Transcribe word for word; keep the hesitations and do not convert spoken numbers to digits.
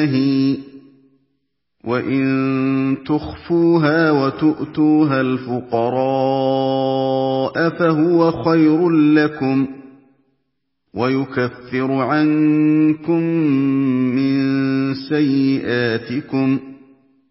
ينتهي وإن تخفوها وتؤتوها الفقراء فهو خير لكم ويكفر عنكم من سيئاتكم